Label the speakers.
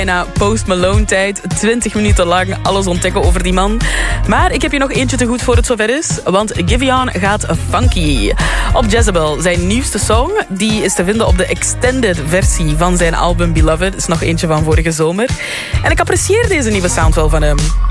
Speaker 1: bijna Post Malone tijd. 20 minuten lang alles ontdekken over die man. Maar ik heb je nog eentje te goed voor het zover is. Want Giveon gaat funky. Op Jezebel, zijn nieuwste song, die is te vinden op de extended versie van zijn album Beloved. Is nog eentje van vorige zomer. En ik apprecieer deze nieuwe sound wel van hem.